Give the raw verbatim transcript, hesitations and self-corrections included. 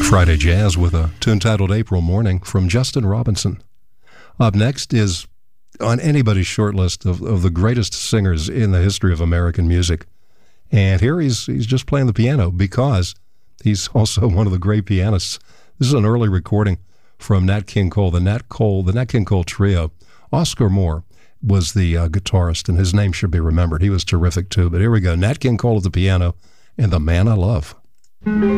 Friday Jazz with a tune titled April Morning from Justin Robinson. Up next is on anybody's short list of, of the greatest singers in the history of American music. And here he's he's just playing the piano because he's also one of the great pianists. This is an early recording from Nat King Cole, the Nat Cole, the Nat King Cole Trio. Oscar Moore was the uh, guitarist, and his name should be remembered. He was terrific too. But here we go, Nat King Cole at the piano and The Man I Love.